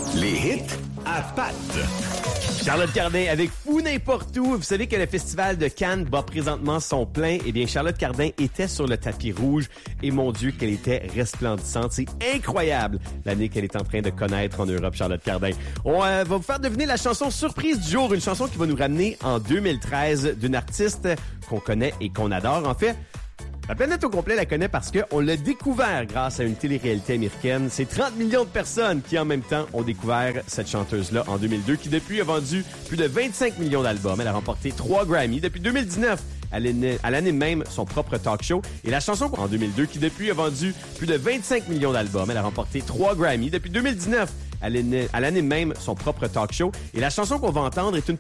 Les hits à pattes. Charlotte Cardin avec Fou n'importe où. Vous savez que le festival de Cannes bat présentement son plein. Eh bien, Charlotte Cardin était sur le tapis rouge et mon Dieu, qu'elle était resplendissante. C'est incroyable l'année qu'elle est en train de connaître en Europe, Charlotte Cardin. On va vous faire deviner la chanson surprise du jour, une chanson qui va nous ramener en 2013 d'une artiste qu'on connaît et qu'on adore. En fait, la planète au complet la connaît parce qu'on l'a découvert grâce à une télé-réalité américaine. C'est 30 millions de personnes qui, en même temps, ont découvert cette chanteuse-là en 2002, qui depuis a vendu plus de 25 millions d'albums. Elle a remporté 3 Grammy. Depuis 2019, elle anime même son propre talk show. Et la chanson en 2002, qui depuis a vendu plus de 25 millions d'albums. Elle a remporté 3 Grammy. Depuis 2019, elle anime même son propre talk show. Et la chanson qu'on va entendre est une